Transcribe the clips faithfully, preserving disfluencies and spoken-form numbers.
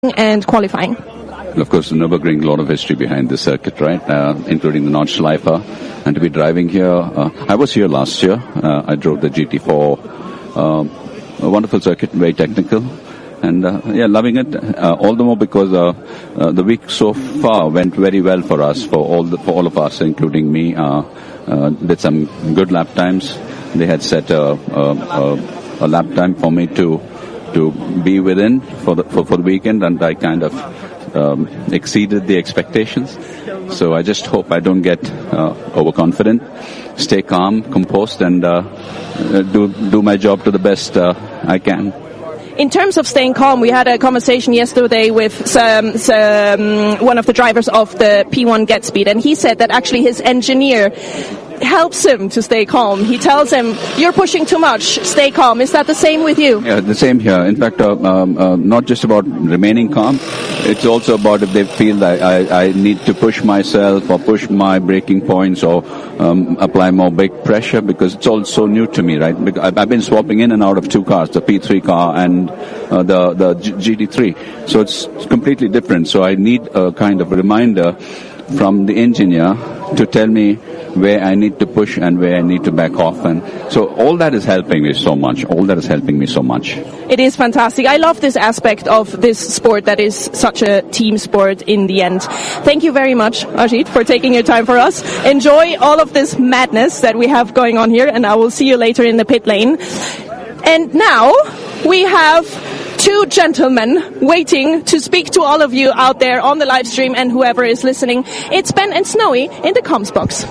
and qualifying? Of course, the Nürburgring, a lot of history behind the circuit, right? Uh, including the Nordschleife. And to be driving here, uh, I was here last year. Uh, I drove the G T four. Uh, a wonderful circuit, very technical. And, uh, yeah, loving it. Uh, all the more because uh, uh, the week so far went very well for us, for all the, for all of us, including me. Uh, uh, did some good lap times. They had set a, a, a, a lap time for me to to be within for the for, for the weekend, and I kind of um, exceeded the expectations. So I just hope I don't get uh, overconfident. Stay calm, composed, and uh, do do my job to the best uh, I can. In terms of staying calm, we had a conversation yesterday with some, some, one of the drivers of the P one GetSpeed, and he said that actually his engineer helps him to stay calm. He tells him, you're pushing too much, stay calm. Is that the same with you? Yeah, the same here. In fact, uh, um, uh, not just about remaining calm, it's also about if they feel that I, I need to push myself or push my braking points or um, apply more brake pressure, because it's all so new to me, right? Because I've been swapping in and out of two cars, the P three car and uh, the, the G T three. So it's completely different. So I need a kind of reminder from the engineer to tell me where I need to push and where I need to back off. And so all that is helping me so much. All that is helping me so much. It is fantastic. I love this aspect of this sport that is such a team sport in the end. Thank you very much, Ajit, for taking your time for us. Enjoy all of this madness that we have going on here, and I will see you later in the pit lane. And now we have two gentlemen waiting to speak to all of you out there on the live stream and whoever is listening. It's Ben and Snowy in the comms box.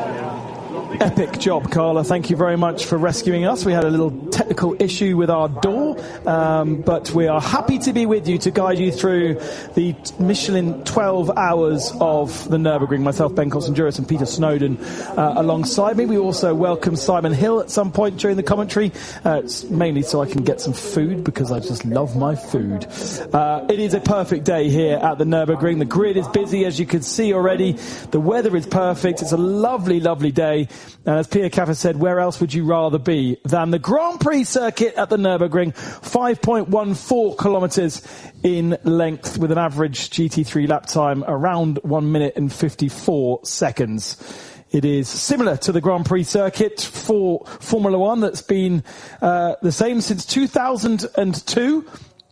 Epic job, Carla. Thank you very much for rescuing us. We had a little technical issue with our door, um, but we are happy to be with you to guide you through the Michelin twelve hours of the Nürburgring. Myself, Ben Cosson-Juris, and Peter Snowden uh, alongside me. We also welcome Simon Hill at some point during the commentary. Uh, it's mainly so I can get some food, because I just love my food. Uh, it is a perfect day here at the Nürburgring. The grid is busy, as you can see already. The weather is perfect. It's a lovely, lovely day. And as Pierre Caffer said, where else would you rather be than the Grand Prix circuit at the Nürburgring? five point one four kilometres in length, with an average G T three lap time around one minute and fifty-four seconds. It is similar to the Grand Prix circuit for Formula One that's been uh, the same since two thousand two,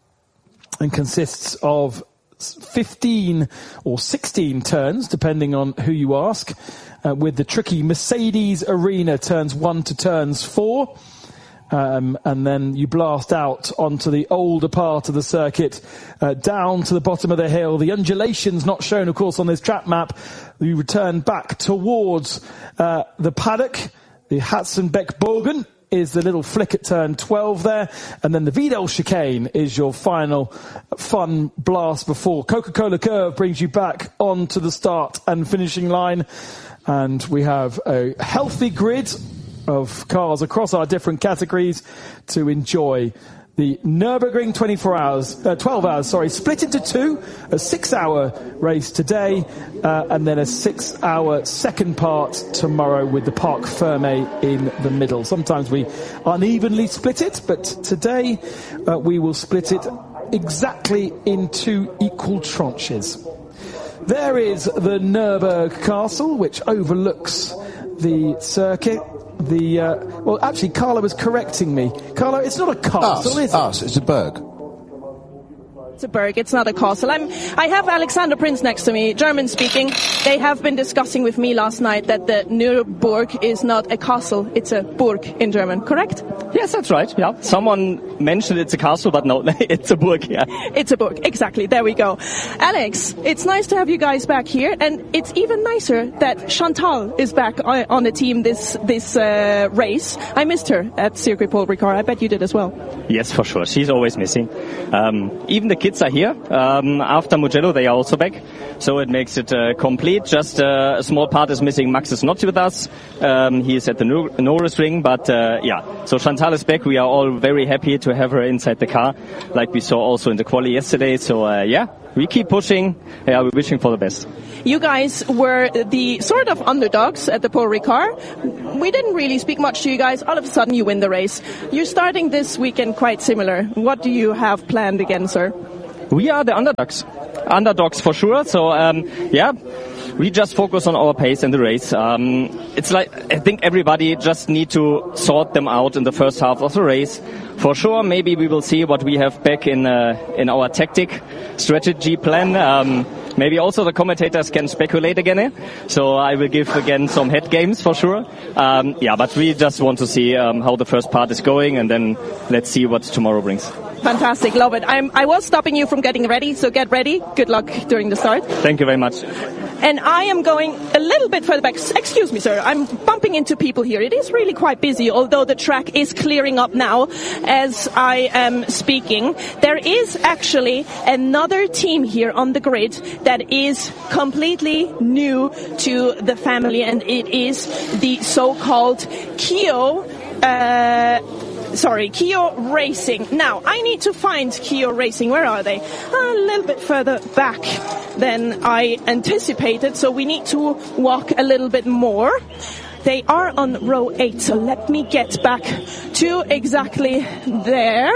and consists of fifteen or sixteen turns, depending on who you ask. Uh, with the tricky Mercedes Arena turns one to turns four. Um, and then you blast out onto the older part of the circuit, uh, down to the bottom of the hill. The undulations not shown, of course, on this track map. You return back towards uh, the paddock. The Hatzenbeck-Bogen is the little flick at turn twelve there. And then the Vidal chicane is your final fun blast before Coca-Cola Curve brings you back onto the start and finishing line. And we have a healthy grid of cars across our different categories to enjoy the Nürburgring twenty-four hours, uh, twelve hours, sorry, split into two, a six-hour race today, uh, and then a six-hour second part tomorrow with the Parc Fermé in the middle. Sometimes we unevenly split it, but today uh, we will split it exactly in two equal tranches. There is the Nürburg Castle, which overlooks the circuit. The uh, well, actually, Carla was correcting me. Carla, it's not a castle, us, is it? Us, it's a berg. It's a berg, it's not a castle. I'm, I have Alexander Prinz next to me, German speaking. They have been discussing with me last night that the Nürburg is not a castle, it's a Burg in German, correct? Yes, that's right, yeah. Someone mentioned it's a castle, but no, it's a Burg, yeah. It's a Burg, exactly, there we go. Alex, it's nice to have you guys back here, and it's even nicer that Chantal is back on the team this this uh, race. I missed her at Circuit Paul Ricard, I bet you did as well. Yes, for sure, she's always missing. Um, even the kids are here. Um, after Mugello, they are also back. So it makes it uh, complete. Just uh, a small part is missing. Max is not with us. Um, he is at the Nürburgring, but uh, yeah. So Chantal is back. We are all very happy to have her inside the car, like we saw also in the quali yesterday. So uh, yeah, we keep pushing. Yeah, we're wishing for the best. You guys were the sort of underdogs at the Paul Ricard. We didn't really speak much to you guys. All of a sudden you win the race. You're starting this weekend quite similar. What do you have planned again, sir? We are the underdogs. Underdogs for sure. So, um, yeah, we just focus on our pace in the race. Um, it's like, I think everybody just need to sort them out in the first half of the race. For sure, maybe we will see what we have back in uh, in our tactic strategy plan. Um, maybe also the commentators can speculate again. Eh? So I will give again some head games for sure. Um, yeah, but we just want to see um, how the first part is going, and then let's see what tomorrow brings. Fantastic, love it. I'm, I was stopping you from getting ready, so get ready. Good luck during the start. Thank you very much. And I am going a little bit further back. Excuse me, sir. I'm bumping into people here. It is really quite busy, although the track is clearing up now as I am speaking. There is actually another team here on the grid that is completely new to the family, and it is the so-called Kio uh Sorry, Kio Racing. Now, I need to find Kio Racing. Where are they? A little bit further back than I anticipated, so we need to walk a little bit more. They are on row eight, so let me get back to exactly there.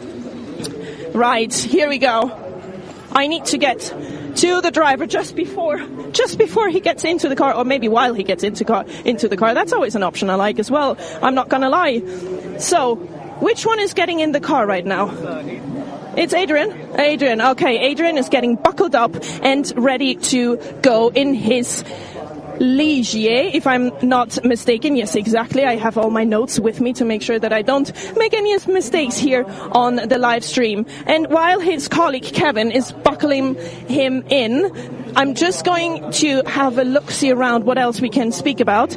Right, here we go. I need to get to the driver just before just before he gets into the car, or maybe while he gets into car into the car. That's always an option I like as well. I'm not gonna lie. So, which one is getting in the car right now? It's Adrian. Adrian. Okay, Adrian is getting buckled up and ready to go in his Ligier, if I'm not mistaken. Yes, exactly. I have all my notes with me to make sure that I don't make any mistakes here on the live stream. And while his colleague Kevin is buckling him in, I'm just going to have a look-see around what else we can speak about.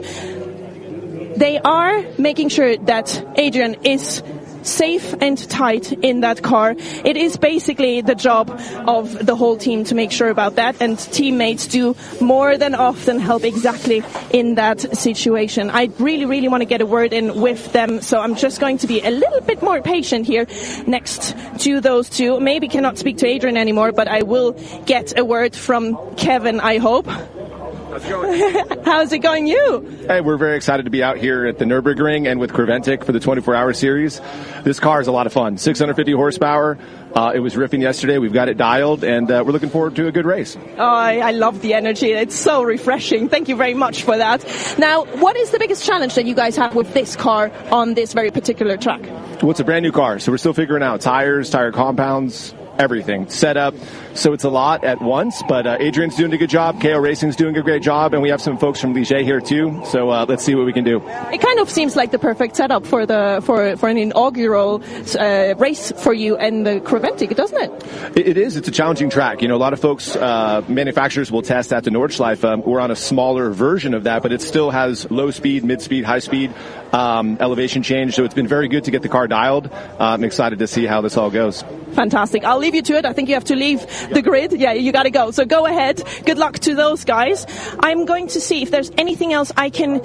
They are making sure that Adrian is safe and tight in that car. It is basically the job of the whole team to make sure about that, and teammates do more than often help exactly in that situation. I really, really want to get a word in with them, so I'm just going to be a little bit more patient here next to those two. Maybe cannot speak to Adrian anymore, but I will get a word from Kevin, I hope. How's it going? How's it going, you? Hey, we're very excited to be out here at the Nürburgring and with Creventic for the twenty-four hour series. This car is a lot of fun. six hundred fifty horsepower. Uh, it was riffing yesterday. We've got it dialed, and uh, we're looking forward to a good race. Oh, I, I love the energy. It's so refreshing. Thank you very much for that. Now, what is the biggest challenge that you guys have with this car on this very particular track? Well, it's a brand new car, so we're still figuring out tires, tire compounds, everything set up. So it's a lot at once, but uh, Adrian's doing a good job. K O Racing's doing a great job, and we have some folks from Ligier here too. So uh, let's see what we can do. It kind of seems like the perfect setup for the for for an inaugural uh, race for you and the Creventic, doesn't it? it? It is. It's a challenging track. You know, a lot of folks, uh, manufacturers will test at the Nordschleife. Um, we're on a smaller version of that, but it still has low speed, mid speed, high speed, um, elevation change. So it's been very good to get the car dialed. Uh, I'm excited to see how this all goes. Fantastic. I'll leave you to it. I think you have to leave the grid. Yeah, you got to go. So go ahead. Good luck to those guys. I'm going to see if there's anything else I can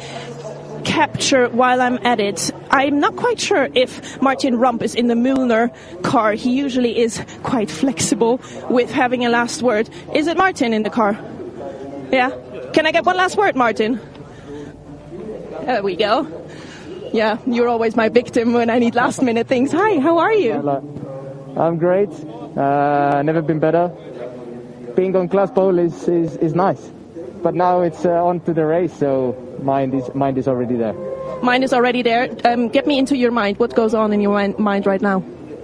capture while I'm at it. I'm not quite sure if Martin Rump is in the Mühlner car. He usually is quite flexible with having a last word. Is it Martin in the car? Yeah? Can I get one last word, Martin? There we go. Yeah, you're always my victim when I need last minute things. Hi, how are you? I'm great. Uh, never been better. Being on class pole is, is, is nice, but now it's uh, on to the race, so mind is mind is already there. Mind is already there. Um, get me into your mind. What goes on in your mind, mind right now?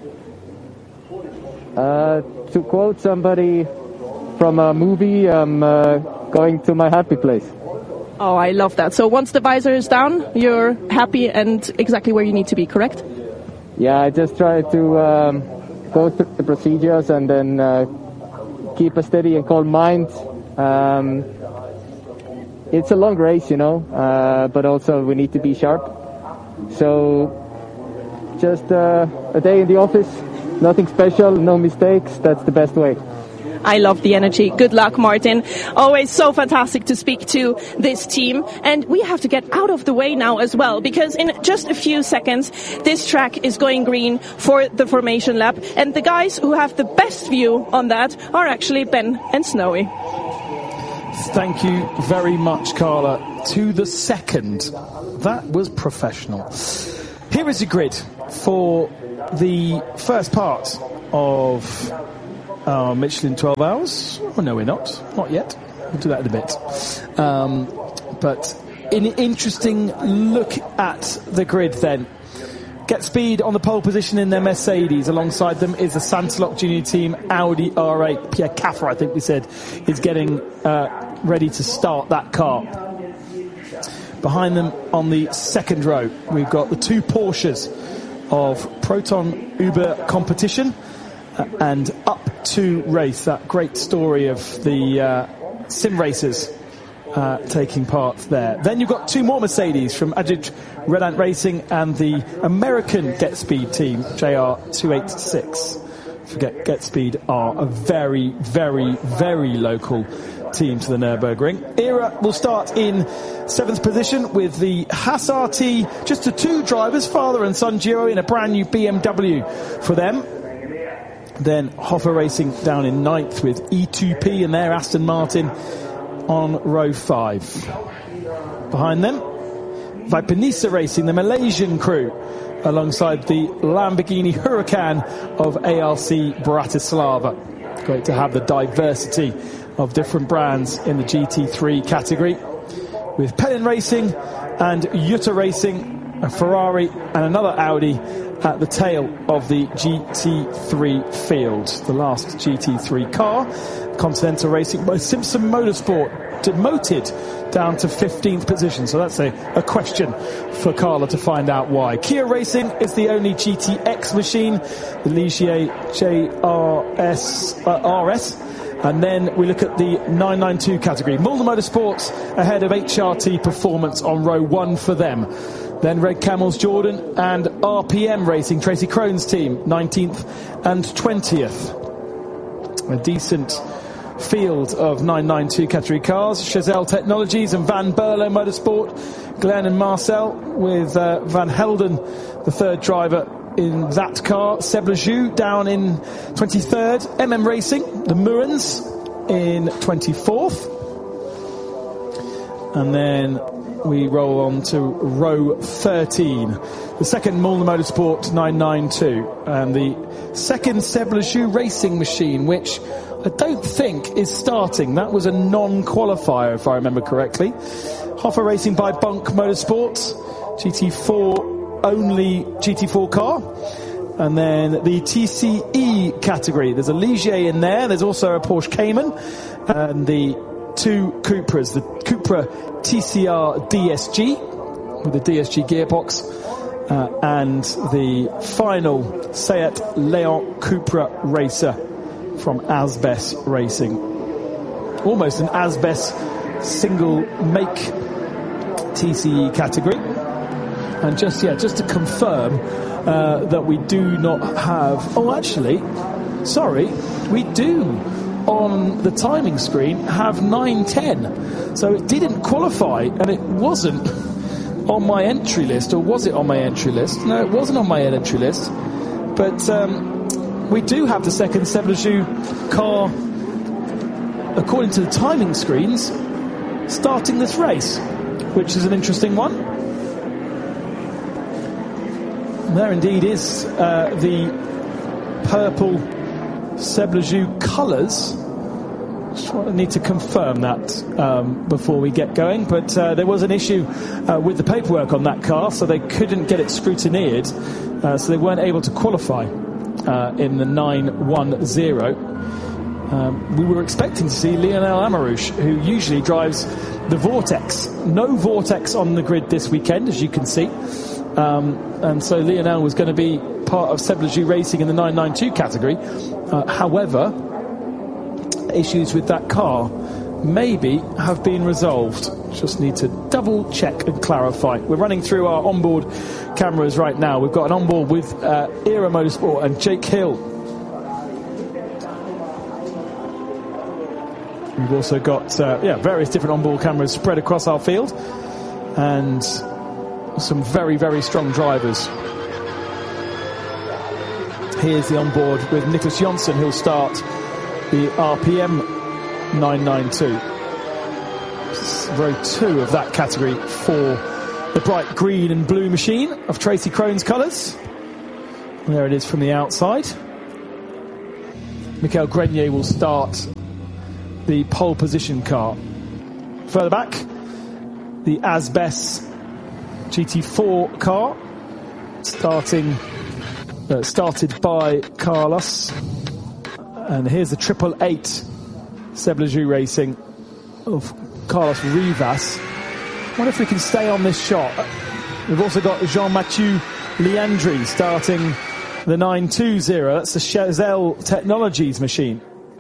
Uh, to quote somebody from a movie, I'm uh, going to my happy place. Oh, I love that. So once the visor is down, you're happy and exactly where you need to be, correct? Yeah, I just try to um, go through the procedures and then uh, keep a steady and calm mind. Um, it's a long race, you know, uh, but also we need to be sharp. So just uh, a day in the office, nothing special, no mistakes. That's the best way. I love the energy. Good luck, Martin. Always so fantastic to speak to this team. And we have to get out of the way now as well, because in just a few seconds, this track is going green for the formation lap. And the guys who have the best view on that are actually Ben and Snowy. Thank you very much, Carla. To the second. That was professional. Here is the grid for the first part of our Michelin twelve hours. Oh, no, we're not. Not yet. We'll do that in a bit. Um, but an interesting look at the grid then. Get Speed on the pole position in their Mercedes. Alongside them is the Santilok Junior Team Audi R eight. Pierre Caffer, I think we said, is getting uh, ready to start that car. Behind them on the second row, we've got the two Porsches of Proton Uber Competition uh, and Up to Race, that great story of the uh, sim racers uh, taking part there. Then you've got two more Mercedes from Ajit Red Ant Racing and the American Get Speed team, J R two eighty-six. Forget Get Speed are a very, very, very local team to the Nürburgring. Era will start in seventh position with the Haas R T, just the two drivers, father and son duo, in a brand new B M W for them. Then Hoffer Racing down in ninth with E two P and their Aston Martin on row five. Behind them, Vipanisa Racing, the Malaysian crew, alongside the Lamborghini Huracan of A L C Bratislava. Great to have the diversity of different brands in the G T three category, with Pelin Racing and Jutta Racing, a Ferrari and another Audi at the tail of the G T three field. The last G T three car, Continental Racing by Simpson Motorsport, demoted down to fifteenth position, so that's a, a question for Carla to find out why. Kia Racing is the only G T X machine, the Ligier J R S, uh, R S. And then we look at the nine ninety-two category. Mulder Motorsports ahead of H R T Performance on row one for them. Then Red Camels Jordan and R P M Racing, Tracy Krone's team, nineteenth and twentieth. A decent field of nine ninety-two category cars. Chazelle Technologies and Van Berlo Motorsport. Glenn and Marcel with uh, Van Helden, the third driver in that car. Seb Lejeune down in twenty-third. M M Racing, the Murans, in twenty-fourth. And then we roll on to row thirteen. The second Mulder Motorsport nine ninety-two. And the second Seb Lejeune Racing machine, which I don't think is starting. That was a non-qualifier, if I remember correctly. Hoffer Racing by Bunk Motorsports. G T four only G T four car. And then the T C E category, there's a Ligier in there, there's also a Porsche Cayman, and the two Cupras, the Cupra T C R D S G with the D S G gearbox, uh, and the final Seat Leon Cupra Racer from Asbes Racing. Almost an Asbes single make T C E category. And just, yeah, just to confirm uh, that we do not have... Oh, actually, sorry, we do, on the timing screen, have nine ten. So it didn't qualify, and it wasn't on my entry list, or was it on my entry list? No, it wasn't on my entry list. But um, we do have the second Seb Lejeune car, according to the timing screens, starting this race, which is an interesting one. There indeed is uh, the purple Seb Lejeune colours. Just need to confirm that um, before we get going, but uh, there was an issue uh, with the paperwork on that car, so they couldn't get it scrutineered, uh, so they weren't able to qualify uh, in the nine ten. Um, we were expecting to see Lionel Amarouche, who usually drives the Vortex. No Vortex on the grid this weekend, as you can see. Um, and so Lionel was going to be part of Seb Lejeune Racing in the nine ninety-two category. Uh, however, issues with that car maybe have been resolved. Just need to double check and clarify. We're running through our onboard cameras right now. We've got an onboard with uh, Era Motorsport and Jake Hill. We've also got uh, yeah various different onboard cameras spread across our field, and some very, very strong drivers. Here's the onboard with Nicholas Jonsson, who'll start the R P M nine ninety-two. Row two of that category for the bright green and blue machine of Tracy Krone's colours. There it is from the outside. Michael Grenier will start the pole position car. Further back, the Asbes G T four car, starting uh, started by Carlos. And here's the triple eight Seb Lejeune Racing of Carlos Rivas. I wonder if we can stay on this shot. We've also got Jean-Mathieu Leandri starting the nine two zero. That's the Chazelle Technologies machine.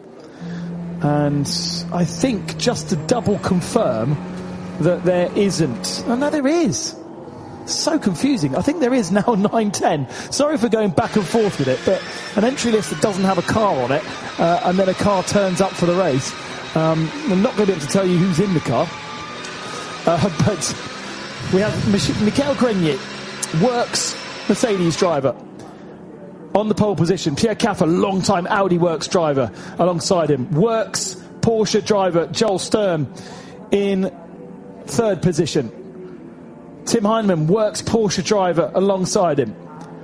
And I think just to double confirm that there isn't. Oh, no, there is. So confusing. I think there is now nine ten. Sorry for going back and forth with it, but an entry list that doesn't have a car on it, uh, and then a car turns up for the race. Um, I'm not going to be able to tell you who's in the car. Uh, but we have Mich- Michael Grenier, works Mercedes driver. On the pole position, Pierre Caffer, long-time Audi Works driver, alongside him. Works Porsche driver Joel Sturm in third position. Tim Heinemann, Works Porsche driver, alongside him.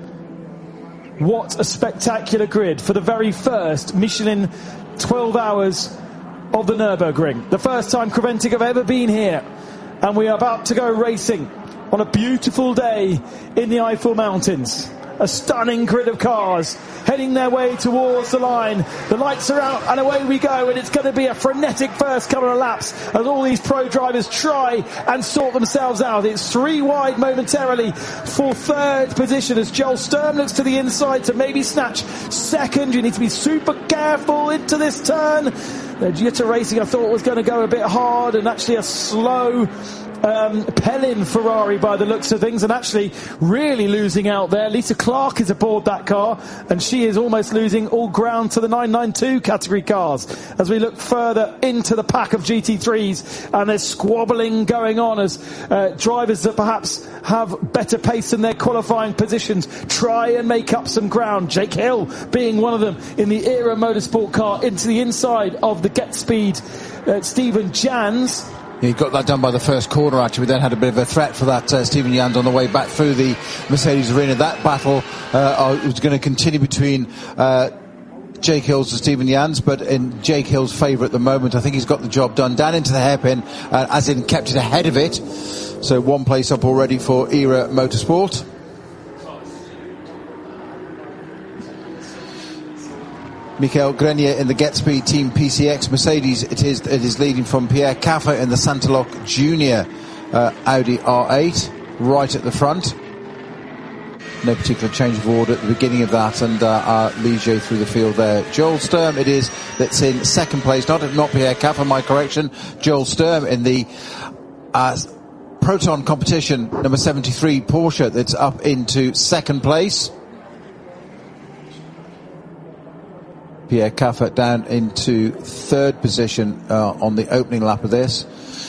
What a spectacular grid for the very first Michelin twelve hours of the Nürburgring. The first time Creventic have ever been here. And we are about to go racing on a beautiful day in the Eifel Mountains. A stunning grid of cars heading their way towards the line. The lights are out and away we go, and it's going to be a frenetic first couple of laps as all these pro drivers try and sort themselves out. It's three wide momentarily for third position as Joel Sturm looks to the inside to maybe snatch second. You need to be super careful into this turn. Jutta Racing, I thought, was going to go a bit hard, and actually a slow um, Pellin Ferrari by the looks of things, and actually really losing out there. Lisa Clark is aboard that car, and she is almost losing all ground to the nine ninety-two category cars as we look further into the pack of G T threes, and there's squabbling going on as uh, drivers that perhaps have better pace than their qualifying positions try and make up some ground. Jake Hill being one of them in the Era Motorsport car into the inside of the Get Speed uh, Stephen Jans. He got that done by the first corner, actually. We then had a bit of a threat for that uh, Stephen Jans on the way back through the Mercedes arena. That battle uh, was going to continue between uh, Jake Hills and Stephen Jans, but in Jake Hill's favour at the moment. I think he's got the job done down into the hairpin, uh, as in kept it ahead of it. So one place up already for Era Motorsport. Michael Grenier in the Get Speed Team P C X Mercedes. It is it is leading from Pierre Caffer in the Santalok Junior uh, Audi R eight, right at the front. No particular change of order at the beginning of that, and uh, uh, Ligier through the field there. Joel Sturm it is that's in second place, not not Pierre Caffer, my correction. Joel Sturm in the uh, Proton competition number seventy-three Porsche that's up into second place. Pierre Caffer down into third position uh, on the opening lap of this.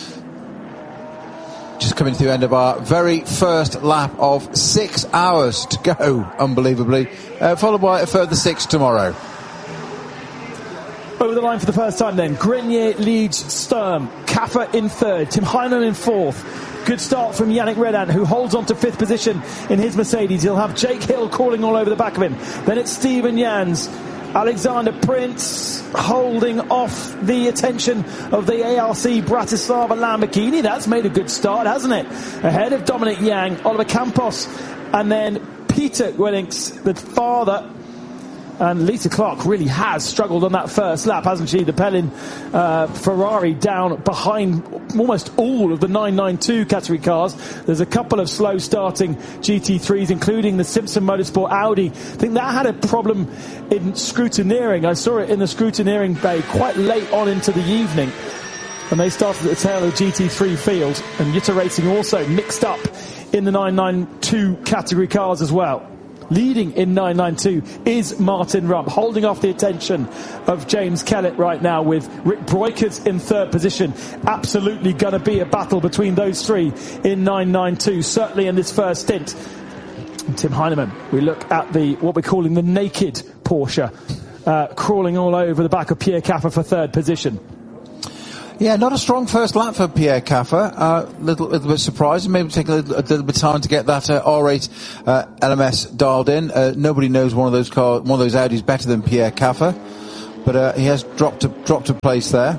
Just coming to the end of our very first lap of six hours to go, unbelievably, uh, followed by a further six tomorrow. Over the line for the first time then. Grenier leads Sturm, Caffer in third, Tim Heinemann in fourth. Good start from Yannick Redan, who holds on to fifth position in his Mercedes. He'll have Jake Hill crawling all over the back of him. Then it's Stephen Jans. Alexander Prince holding off the attention of the A R C Bratislava Lamborghini. That's made a good start, hasn't it? Ahead of Dominic Yang, Oliver Campos, and then Peter Gwellinks, the father. And Lisa Clark really has struggled on that first lap, hasn't she? The Pellin uh, Ferrari down behind almost all of the nine ninety-two category cars. There's a couple of slow starting G T threes, including the Simpson Motorsport Audi. I think that had a problem in scrutineering. I saw it in the scrutineering bay quite late on into the evening. And they started at the tail of the G T three field. And Jutta Racing also mixed up in the nine ninety-two category cars as well. Leading in nine ninety-two is Martin Rump, holding off the attention of James Kellett right now, with Rick Breukers in third position. Absolutely going to be a battle between those three in nine ninety-two, certainly in this first stint. And Tim Heinemann, we look at the what we're calling the naked Porsche, uh, crawling all over the back of Pierre Caffer for third position. Yeah, not a strong first lap for Pierre Caffer. A uh, little, little bit surprising. Maybe take a little, a little bit of time to get that uh, R eight uh, L M S dialed in. Uh, nobody knows one of those cars, one of those Audis better than Pierre Caffer. but uh, he has dropped a, dropped a place there.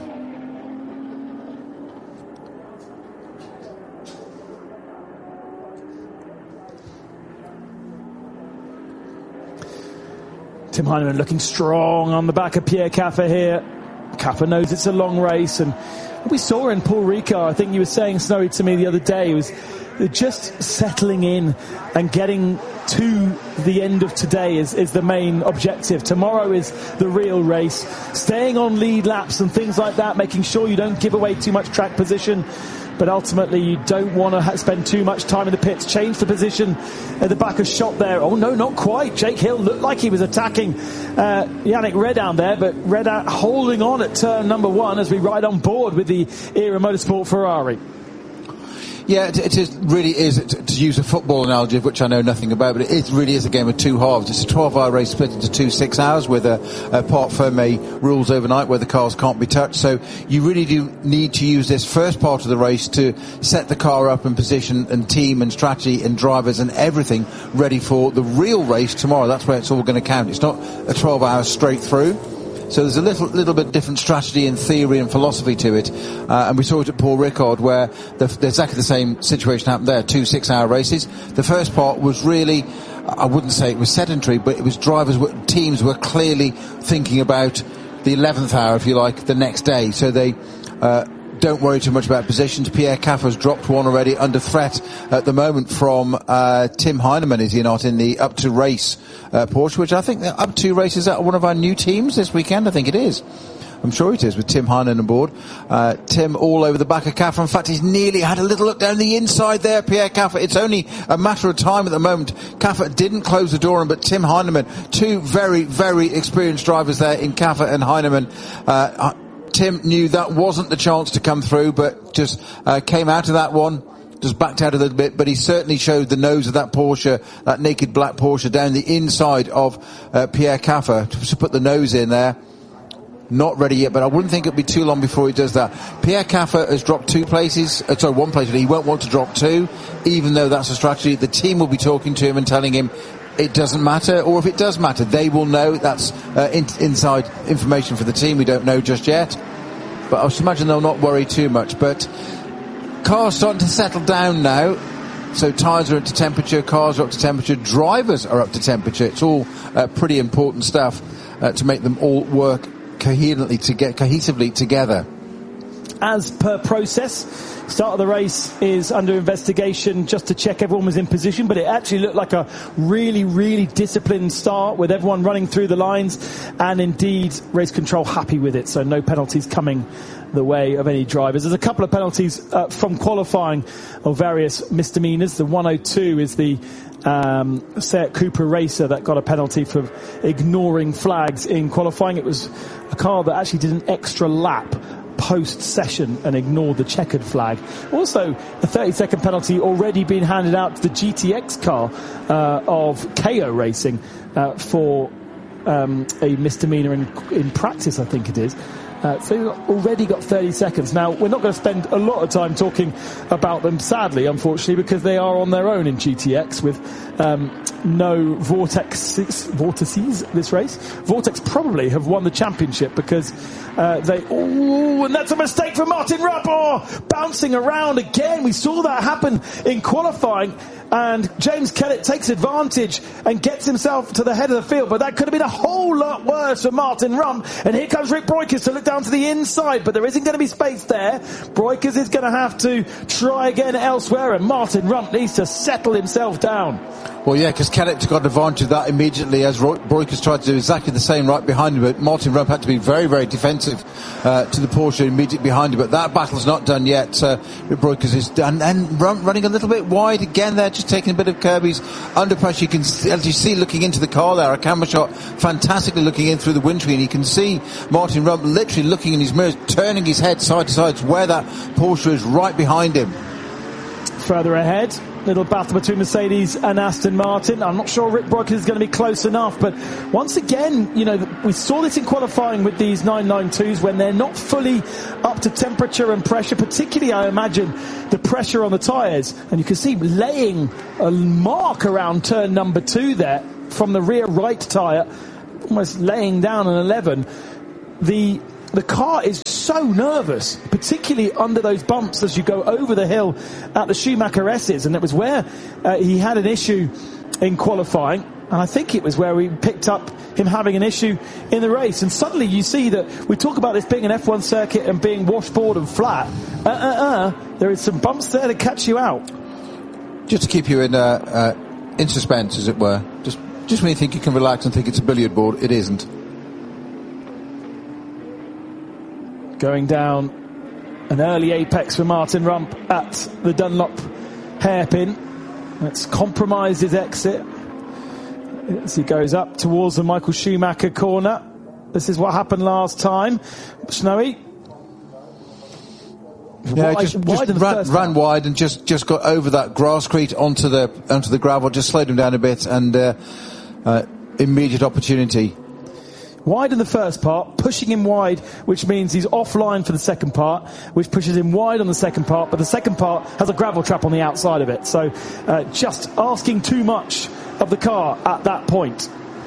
Tim Heinemann looking strong on the back of Pierre Caffer here. Caffer knows it's a long race, and we saw in Paul Ricard, I think you were saying, Snowy, to me the other day, was just settling in and getting to the end of today is, is the main objective. Tomorrow is the real race. Staying on lead laps and things like that, making sure you don't give away too much track position. But ultimately, you don't want to ha- spend too much time in the pits. Change the position at the back of shot there. Oh, no, not quite. Jake Hill looked like he was attacking uh, Yannick Redound there, but Redound holding on at turn number one as we ride on board with the Era Motorsport Ferrari. Yeah, it, it is, really is, to, to use a football analogy, of which I know nothing about, but it really is a game of two halves. It's a twelve-hour race split into two six hours with a, a part fermé rules overnight where the cars can't be touched. So you really do need to use this first part of the race to set the car up in position and team and strategy and drivers and everything ready for the real race tomorrow. That's where it's all going to count. It's not a twelve hours straight through. So there's a little little bit different strategy and theory and philosophy to it. Uh, and we saw it at Paul Ricard where the, the, exactly the same situation happened there, two six-hour races. The first part was really, I wouldn't say it was sedentary, but it was drivers, were, teams were clearly thinking about the eleventh hour, if you like, the next day. So they uh, don't worry too much about positions. Pierre Caffer's dropped one already, under threat at the moment from uh, Tim Heinemann, is he not, in the up to race uh, Porsche, which I think the up to race is one of our new teams this weekend. I think it is. I'm sure it is, with Tim Heinemann on board. Uh, Tim all over the back of Caffer. In fact, he's nearly had a little look down the inside there, Pierre Caffer. It's only a matter of time at the moment. Caffer didn't close the door on, but Tim Heinemann, two very, very experienced drivers there in Caffer and Heinemann. Uh, Tim knew that wasn't the chance to come through, but just uh, came out of that one, just backed out a little bit, but he certainly showed the nose of that Porsche, that naked black Porsche, down the inside of uh, Pierre Caffer to put the nose in there. Not ready yet, but I wouldn't think it'd be too long before he does that. Pierre Caffer has dropped two places, uh, sorry, one place, but he won't want to drop two, even though that's a strategy. The team will be talking to him and telling him it doesn't matter, or if it does matter, they will know. That's uh, in, inside information for the team. We don't know just yet, but I should imagine they'll not worry too much. But cars starting to settle down now, so tyres are up to temperature, cars are up to temperature, drivers are up to temperature. It's all uh, pretty important stuff uh, to make them all work coherently to get cohesively together. As per process, start of the race is under investigation just to check everyone was in position, but it actually looked like a really, really disciplined start with everyone running through the lines, and indeed race control happy with it, so no penalties coming the way of any drivers. There's a couple of penalties uh, from qualifying of various misdemeanors. The one oh two is the um, Seat Cooper racer that got a penalty for ignoring flags in qualifying. It was a car that actually did an extra lap post-session and ignored the checkered flag. Also, a thirty second penalty already been handed out to the G T X car uh, of K O Racing uh, for um, a misdemeanor in, in practice, I think it is. Uh, so they've already got thirty seconds. Now, we're not going to spend a lot of time talking about them, sadly, unfortunately, because they are on their own in G T X with um, no Vortex, vortices this race. Vortex probably have won the championship because uh, they... Oh, and that's a mistake for Martin Rupp. Oh, bouncing around again. We saw that happen in qualifying. And James Kellett takes advantage and gets himself to the head of the field. But that could have been a whole lot worse for Martin Rump. And here comes Rick Breukers to look down to the inside. But there isn't going to be space there. Breukers is going to have to try again elsewhere. And Martin Rump needs to settle himself down. Well, yeah, because Kellett got advantage of that immediately as Breukers tried to do exactly the same right behind him. But Martin Rump had to be very, very defensive uh, to the Porsche immediately behind him. But that battle's not done yet. Uh, Rick Breukers is done. And Rump running a little bit wide again there, just taking a bit of Kirby's under pressure. You can see, as you see looking into the car there, a camera shot fantastically looking in through the windscreen. You can see Martin Rump literally looking in his mirrors, turning his head side to side where that Porsche is right behind him. Further ahead, little battle between Mercedes and Aston Martin. I'm not sure Rick Breukers is going to be close enough, but once again, you know, we saw this in qualifying with these nine ninety-twos when they're not fully up to temperature and pressure, particularly, I imagine, the pressure on the tyres. And you can see laying a mark around turn number two there from the rear right tyre, almost laying down an eleven. the the car is so nervous, particularly under those bumps as you go over the hill at the Schumacher S's, and it was where uh, he had an issue in qualifying, and I think it was where we picked up him having an issue in the race. And suddenly you see that we talk about this being an F one circuit and being washboard and flat. Uh, uh, uh, there is some bumps there to catch you out. Just to keep you in uh, uh, in suspense, as it were. Just, just when you think you can relax and think it's a billiard board, it isn't. Going down an early apex for Martin Rump at the Dunlop hairpin. Let's compromise his exit as he goes up towards the Michael Schumacher corner. This is what happened last time. Snowy. Yeah, wide, just, wide just ran, ran wide and just, just got over that grasscrete onto the onto the gravel, just slowed him down a bit, and uh, uh, immediate opportunity. Wide in the first part, pushing him wide, which means he's offline for the second part, which pushes him wide on the second part, but the second part has a gravel trap on the outside of it. So uh, just asking too much of the car at that point.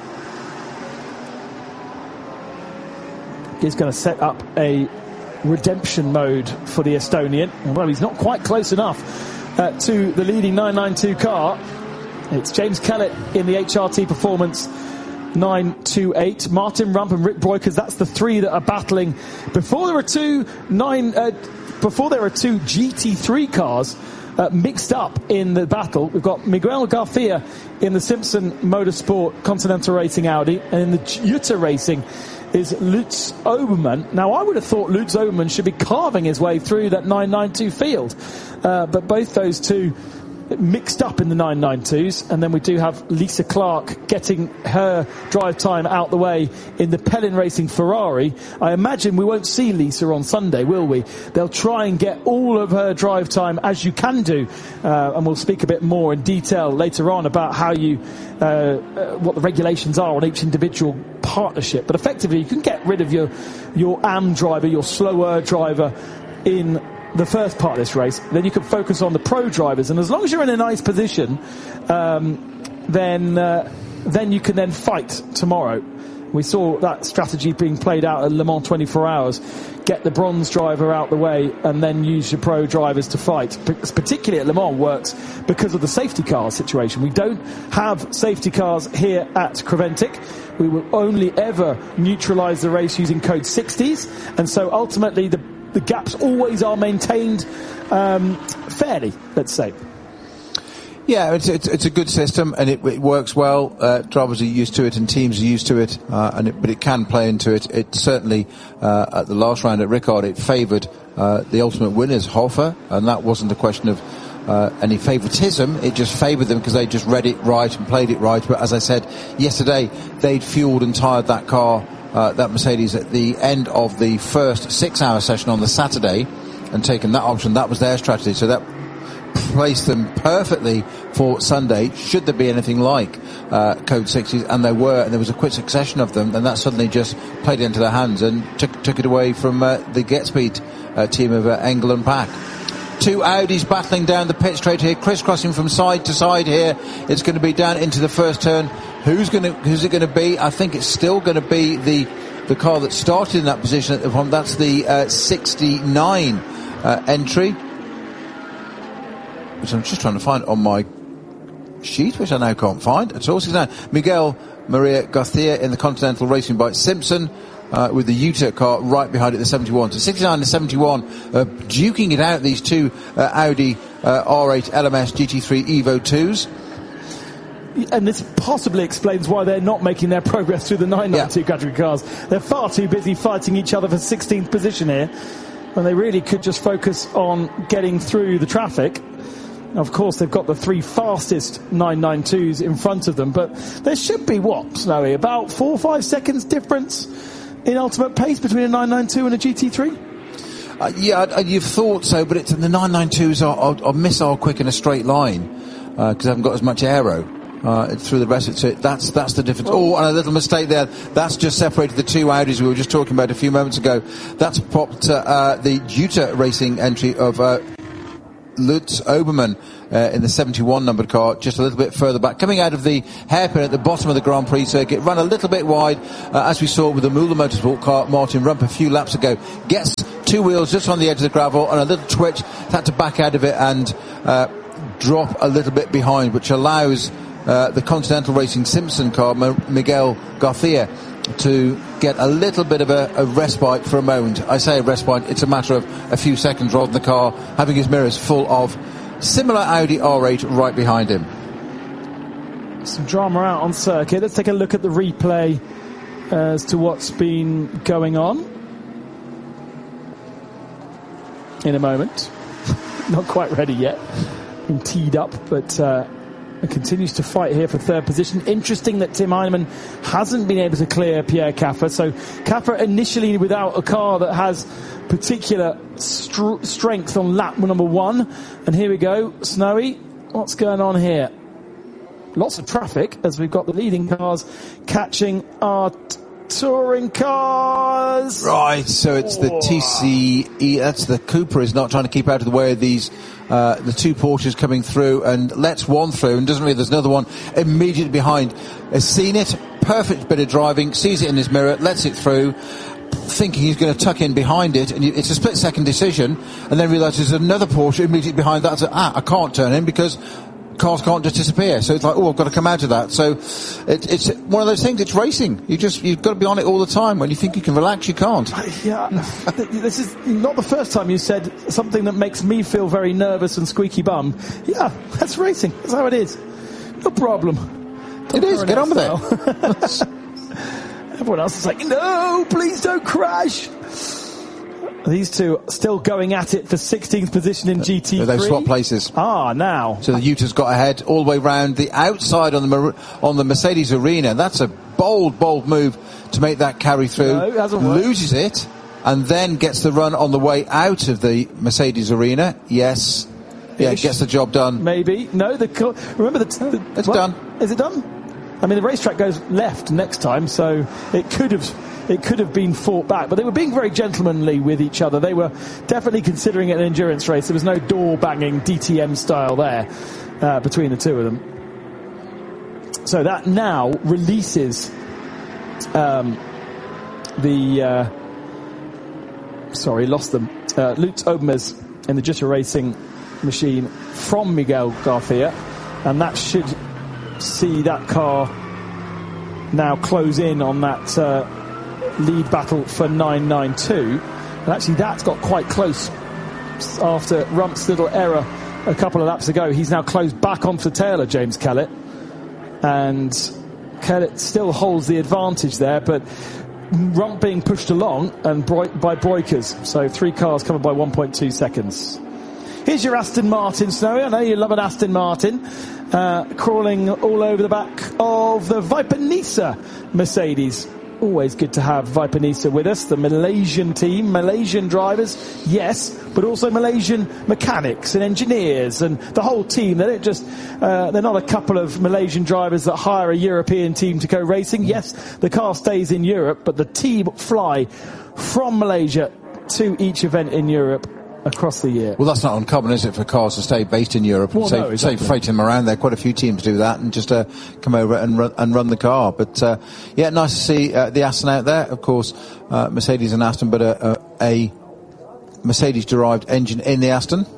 He's going to set up a redemption mode for the Estonian, although he's not quite close enough uh, to the leading nine ninety-two car. It's James Kellett in the H R T Performance nine twenty-eight. Martin Rump and Rick Breukers, that's the three that are battling. Before there were two nine, uh, before there were two G T three cars uh, mixed up in the battle. We've got Miguel Garcia in the Simpson Motorsport Continental Racing Audi, and in the Jutta Racing is Lutz Obermann. Now, I would have thought Lutz Obermann should be carving his way through that nine ninety-two field, uh, but both those two mixed up in the nine ninety-twos, and then we do have Lisa Clark getting her drive time out the way in the Pellin Racing Ferrari. I imagine we won't see Lisa on Sunday, will we? They'll try and get all of her drive time, as you can do, uh, and we'll speak a bit more in detail later on about how you uh, uh, what the regulations are on each individual partnership. But effectively, you can get rid of your your A M driver, your slower driver, in the first part of this race. Then you can focus on the pro drivers, and as long as you're in a nice position, um, then uh, then you can then fight tomorrow. We saw that strategy being played out at Le Mans twenty-four hours. Get the bronze driver out the way and then use your pro drivers to fight. Particularly at Le Mans works because of the safety car situation. We don't have safety cars here at Creventic. We will only ever neutralise the race using code sixties, and so ultimately the The gaps always are maintained um, fairly, let's say. Yeah, it's, it's, it's a good system, and it, it works well. Uh, drivers are used to it, and teams are used to it, uh, and it, but it can play into it. It certainly, uh, at the last round at Ricard, it favoured uh, the ultimate winners, Hoffer, and that wasn't a question of uh, any favouritism. It just favoured them because they just read it right and played it right. But as I said yesterday, they'd fuelled and tired that car, Uh, that Mercedes, at the end of the first six-hour session on the Saturday, and taken that option. That was their strategy, so that placed them perfectly for Sunday, should there be anything like uh, code sixties, and there were, and there was a quick succession of them, and that suddenly just played into their hands and took, took it away from uh, the GetSpeed uh, team of uh, Engel and Pack. Two Audis battling down the pit straight here, crisscrossing from side to side here. It's going to be down into the first turn. Who's going to, who's it going to be? I think it's still going to be the the car that started in that position at the front. That's the uh, sixty-nine uh, entry, which I'm just trying to find on my sheet, which I now can't find at all. sixty-nine. Miguel Maria Garcia in the Continental Racing by Simpson. Uh, with the Jutta car right behind it, the seventy-one. So sixty-nine and seventy-one, uh, duking it out, these two uh, Audi uh, R eight L M S G T three Evo twos. And this possibly explains why they're not making their progress through the nine ninety-two yeah. category cars. They're far too busy fighting each other for sixteenth position here, when they really could just focus on getting through the traffic. Of course, they've got the three fastest nine ninety-twos in front of them, but there should be, what, Snowy, about four or five seconds difference in ultimate pace between a nine ninety-two and a G T three? Uh, yeah, you've thought so, but it's, the nine ninety-twos are, are, are missile quick in a straight line because uh, they haven't got as much aero uh, through the rest of it. That's that's the difference. Oh. oh, and a little mistake there. That's just separated the two Audis we were just talking about a few moments ago. That's popped uh, uh, the Jutta Racing entry of uh, Lutz Obermann uh, in the seventy-one numbered car, just a little bit further back, coming out of the hairpin at the bottom of the Grand Prix circuit, run a little bit wide, uh, as we saw with the Müller Motorsport car, Martin Rump a few laps ago, gets two wheels just on the edge of the gravel and a little twitch, had to back out of it and uh, drop a little bit behind, which allows uh, the Continental Racing Simpson car, M- Miguel Garcia, to get a little bit of a, a respite for a moment. I say a respite, it's a matter of a few seconds rather than the car having his mirrors full of similar Audi R eight right behind him. Some drama out on circuit. Let's take a look at the replay as to what's been going on in a moment. Not quite ready yet. Been teed up, but uh, it continues to fight here for third position. Interesting that Tim Heinemann hasn't been able to clear Pierre Caffer. So Caffer initially without a car that has particular str- strength on lap number one. And here we go. Snowy, what's going on here? Lots of traffic as we've got the leading cars catching our t- touring cars. Right, so it's the T C E, that's the Cooper is not trying to keep out of the way of these, uh, the two Porsches coming through and lets one through and doesn't really, there's another one immediately behind. Has seen it, perfect bit of driving, sees it in his mirror, lets it through, thinking he's going to tuck in behind it, and it's a split second decision, and then realises there's another Porsche immediately behind that, so, ah, I can't turn in because cars can't just disappear. So it's like, oh, I've got to come out of that. So it, it's one of those things. It's racing. You just you've got to be on it all the time. When you think you can relax, you can't. Yeah, this is not the first time you said something that makes me feel very nervous and squeaky bum. Yeah, that's racing. That's how it is. No problem. It is. Get on with it. Everyone else is like, no, please don't crash. These two still going at it for sixteenth position in G T three. They've swapped places. Ah, now. So the Uta's got ahead all the way round the outside on the on the Mercedes Arena. That's a bold, bold move to make that carry through. No, it hasn't worked. Loses it and then gets the run on the way out of the Mercedes Arena. Yes. Yeah, Ish. Gets the job done. Maybe. No, the remember the... the it's what? done. Is it done? I mean, the racetrack goes left next time, so it could have... It could have been fought back, but they were being very gentlemanly with each other. They were definitely considering it an endurance race. There was no door-banging D T M style there uh, between the two of them. So that now releases um, the... Uh, sorry, lost them. Uh, Lutz Obermann in the Jutta Racing machine from Miguel Garcia, and that should see that car now close in on that... Uh, lead battle for nine nine two, and actually that's got quite close after Rump's little error a couple of laps ago. He's now closed back onto the tail of James Kellett, and Kellett still holds the advantage there, but Rump being pushed along and Bro- by Breukers, so three cars covered by one point two seconds. Here's your Aston Martin, Snowy. I know you love an Aston Martin. Uh, crawling all over the back of the Viper Nisa Mercedes. Always good to have Viper Nisa with us, the Malaysian team, Malaysian drivers, yes, but also Malaysian mechanics and engineers and the whole team. They don't just, uh, they're not a couple of Malaysian drivers that hire a European team to go racing. Yes, the car stays in Europe, but the team fly from Malaysia to each event in Europe across the year. Well, that's not uncommon, is it, for cars to stay based in Europe and well, say, no, exactly. say freighting them around there. Quite a few teams do that and just uh, come over and run, and run the car. But uh, yeah, nice to see uh, the Aston out there. Of course, uh, Mercedes and Aston, but a, a, a Mercedes-derived engine in the Aston.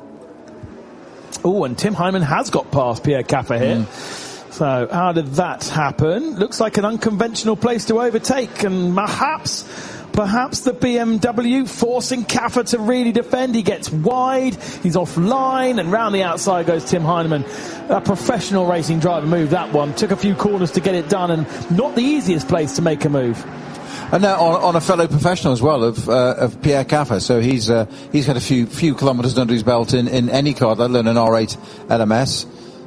Oh, and Tim Heinemann has got past Pierre Caffer here. Mm. So how did that happen? Looks like an unconventional place to overtake, and perhaps... Perhaps the B M W forcing Caffer to really defend. He gets wide, he's offline, and round the outside goes Tim Heinemann. A professional racing driver move, that one. Took a few corners to get it done, and not the easiest place to make a move. And now on, on a fellow professional as well of uh, of Pierre Caffer. So he's uh, he's had a few few kilometres under his belt in, in any car, let alone an R eight L M S.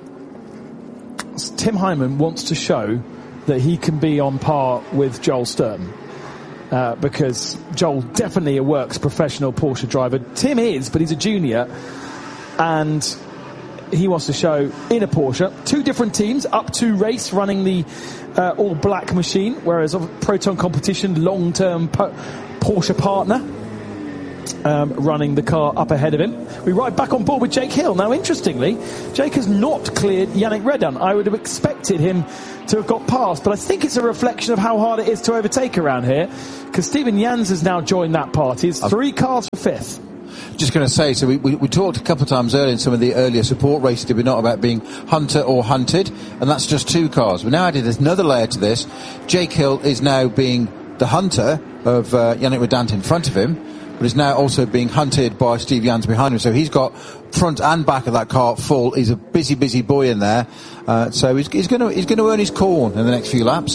Tim Heinemann wants to show that he can be on par with Joel Stern. Uh, because Joel definitely a works professional Porsche driver. Tim is, but he's a junior, and he wants to show in a Porsche. Two different teams, up to race, running the uh, all-black machine, whereas of Proton Competition, long-term po- Porsche partner. Um, running the car up ahead of him. We ride back on board with Jake Hill. Now, interestingly, Jake has not cleared Yannick Redan. I would have expected him to have got past, but I think it's a reflection of how hard it is to overtake around here, because Stephen Jans has now joined that party. It's three cars for fifth. Just going to say, so we, we, we talked a couple of times earlier in some of the earlier support races, did we not, about being hunter or hunted, and that's just two cars. But now added there's another layer to this. Jake Hill is now being the hunter of uh, Yannick Redan in front of him, but is now also being hunted by Steve Jans behind him. So he's got front and back of that car full. He's a busy, busy boy in there. Uh, so he's, he's going to he's going to earn his corn in the next few laps.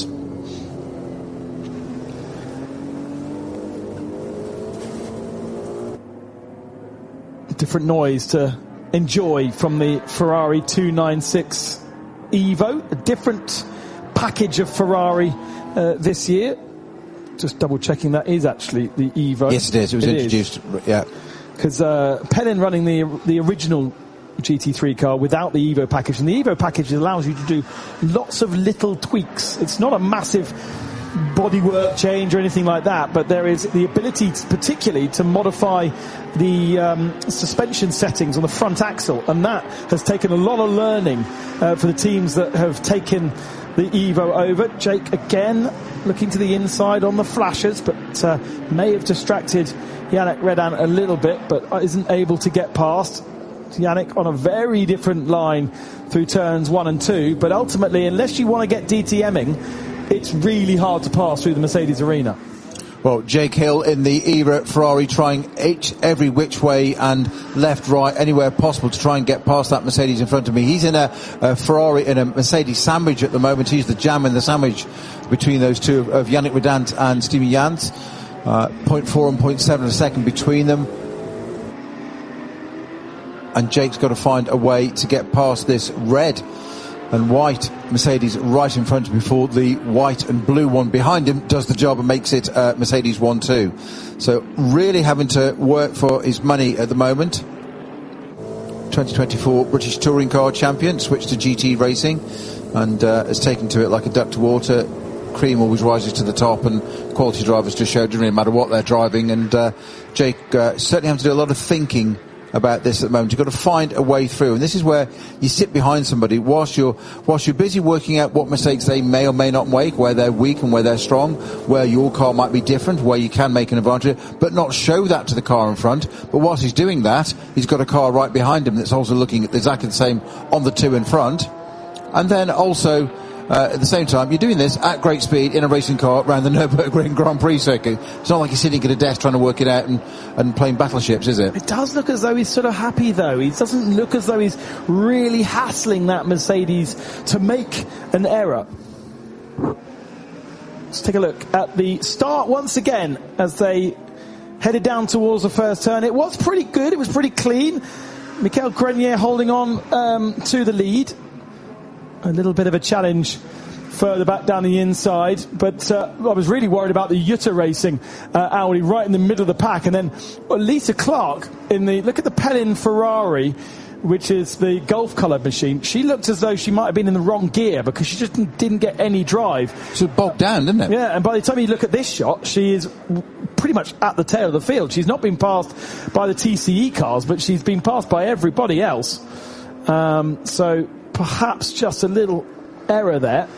Different noise to enjoy from the Ferrari two ninety-six Evo. A different package of Ferrari uh, this year. Just double checking that is actually the Evo. Yes, it is. It was it introduced. Is. Yeah. Because uh, Pelin running the the original G T three car without the Evo package, and the Evo package allows you to do lots of little tweaks. It's not a massive bodywork change or anything like that, but there is the ability to, particularly to modify the um, suspension settings on the front axle, and that has taken a lot of learning uh, for the teams that have taken the Evo over. Jake again looking to the inside on the flashers, but uh, may have distracted Yannick Redan a little bit, but isn't able to get past. Yannick on a very different line through turns one and two, but ultimately, unless you want to get DTMing, it's really hard to pass through the Mercedes arena. Well, Jake Hill in the era Ferrari trying each, every which way and left, right, anywhere possible to try and get past that Mercedes in front of me. He's in a, a Ferrari in a Mercedes sandwich at the moment. He's the jam in the sandwich between those two of, of Yannick Redan and Stephen Jans. Uh, point four and point seven a second between them. And Jake's got to find a way to get past this red and white Mercedes right in front of him before the white and blue one behind him does the job and makes it uh, Mercedes one two. So really having to work for his money at the moment. twenty twenty-four British Touring Car Champion, switched to G T racing and uh, has taken to it like a duck to water. Cream always rises to the top, and quality drivers just show it doesn't really matter what they're driving, and uh, Jake uh, certainly having to do a lot of thinking about this at the moment. You've got to find a way through, and this is where you sit behind somebody whilst you're whilst you're busy working out what mistakes they may or may not make, where they're weak and where they're strong, where your car might be different, where you can make an advantage, but not show that to the car in front. But whilst he's doing that, he's got a car right behind him that's also looking at exactly the same on the two in front, and then also Uh, at the same time, you're doing this at great speed in a racing car around the Nürburgring Grand Prix circuit. It's not like you're sitting at a desk trying to work it out and, and playing battleships, is it? It does look as though he's sort of happy, though. He doesn't look as though he's really hassling that Mercedes to make an error. Let's take a look at the start once again as they headed down towards the first turn. It was pretty good. It was pretty clean. Michael Grenier holding on um, to the lead. A little bit of a challenge further back down the inside, but uh, I was really worried about the Jutta Racing uh, Audi right in the middle of the pack, and then well, Lisa Clark in the look at the Pelin Ferrari, which is the Gulf coloured machine. She looked as though she might have been in the wrong gear because she just didn't, didn't get any drive. She was bogged down, didn't it? Yeah, and by the time you look at this shot, she is pretty much at the tail of the field. She's not been passed by the T C E cars, but she's been passed by everybody else. Um, so perhaps just a little error there.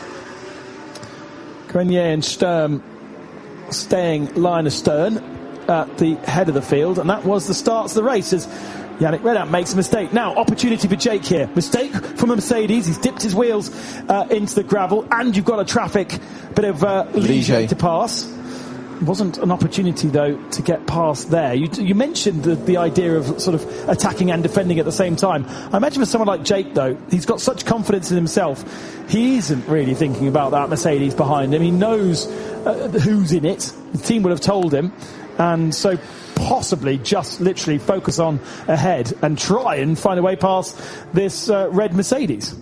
Grenier and Sturm staying line astern at the head of the field, and that was the start of the race as Yannick Redan makes a mistake. Now, opportunity for Jake here. Mistake from a Mercedes. He's dipped his wheels uh, into the gravel, and you've got a traffic bit of uh, Ligier to pass. Wasn't an opportunity, though, to get past there. You, you mentioned the, the idea of sort of attacking and defending at the same time. I imagine for someone like Jake, though, he's got such confidence in himself. He isn't really thinking about that Mercedes behind him. He knows uh, who's in it. The team would have told him. And so possibly just literally focus on ahead and try and find a way past this uh, red Mercedes.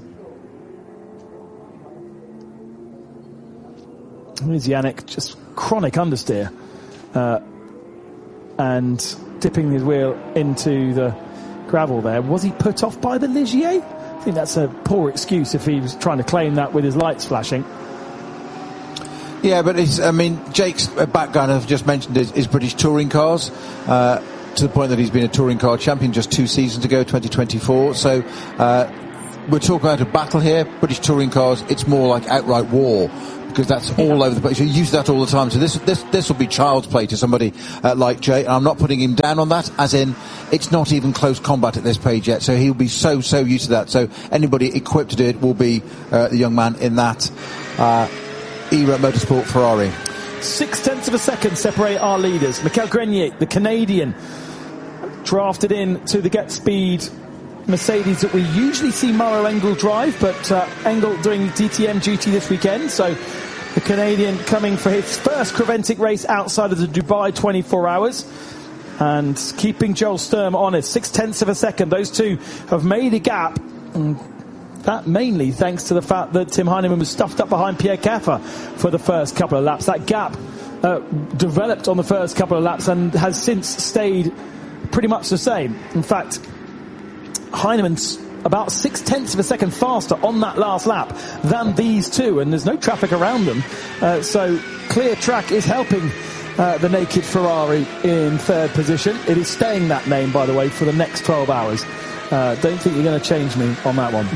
Here's Yannick, just chronic understeer, uh, and dipping his wheel into the gravel there. Was he put off by the Ligier? I think that's a poor excuse if he was trying to claim that with his lights flashing. Yeah, but it's, I mean, Jake's background, I've just mentioned, is, is British touring cars, uh, to the point that he's been a touring car champion just two seasons ago, twenty twenty-four. So uh, we're talking about a battle here. British touring cars, it's more like outright war, because that's all yeah. over the place. You use that all the time. So this this this will be child's play to somebody uh, like Jay. And I'm not putting him down on that, as in it's not even close combat at this page yet. So he'll be so so used to that. So anybody equipped to do it will be uh, the young man in that uh, era Motorsport Ferrari. Six tenths of a second separate our leaders. Michael Grenier, the Canadian, drafted in to the Get Speed Mercedes that we usually see Maro Engel drive, but uh, Engel doing D T M duty this weekend, so the Canadian coming for his first Creventic race outside of the Dubai twenty-four hours and keeping Joel Sturm honest. Six tenths of a second. Those two have made a gap, and that mainly thanks to the fact that Tim Heinemann was stuffed up behind Pierre Caffer for the first couple of laps. That gap uh, developed on the first couple of laps and has since stayed pretty much the same. In fact, Heinemann's about six tenths of a second faster on that last lap than these two, and there's no traffic around them. Uh, so clear track is helping uh, the naked Ferrari in third position. It is staying that name, by the way, for the next twelve hours. Uh, don't think you're going to change me on that one.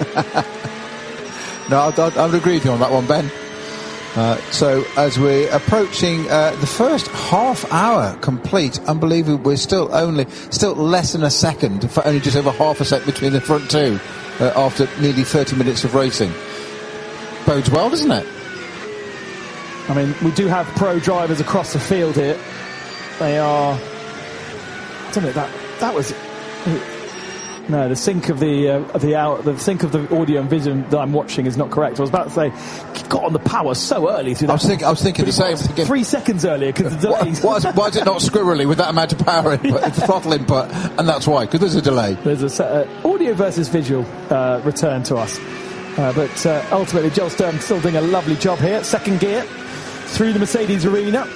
No, I, I, I would agree with you on that one, Ben. Uh, so as we're approaching uh, the first half hour complete, unbelievable, we're still only still less than a second, for only just over half a second between the front two uh, after nearly thirty minutes of racing. Bodes well, doesn't it? I mean, we do have pro drivers across the field here. They are, I don't know, that that was. No, the sync of the uh, the out, the sync of the audio and vision that I'm watching is not correct. I was about to say, got on the power so early through that. I was, think, I was thinking the same. Thinking, three seconds earlier because the delay. Why, why, is, why is it not squirrely with that amount of power input, yeah. throttle input? And that's why, because there's a delay. There's a uh, audio versus visual uh, return to us, uh, but uh, ultimately Joel Sturm still doing a lovely job here. Second gear through the Mercedes arena,